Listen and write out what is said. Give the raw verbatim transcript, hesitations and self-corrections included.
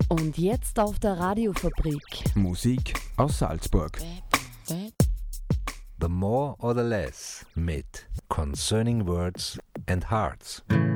Und jetzt auf der Radiofabrik. Musik aus Salzburg. The More or the Less mit Concerning Words and Hearts.